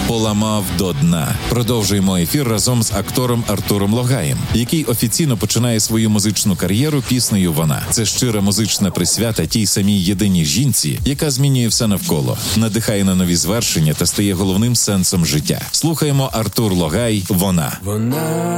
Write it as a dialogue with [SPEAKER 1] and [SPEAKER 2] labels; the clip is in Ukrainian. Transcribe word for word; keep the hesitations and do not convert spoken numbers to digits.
[SPEAKER 1] поламав до дна. Продовжуємо ефір разом з актором Артуром Логаєм, який офіційно починає свою музичну кар'єру піснею «Вона». Це щира музична присвята тій самій єдиній жінці, яка змінює все навколо, надихає на нові звершення та стає головним сенсом життя. Слухаємо Артур Логай «Вона».
[SPEAKER 2] Вона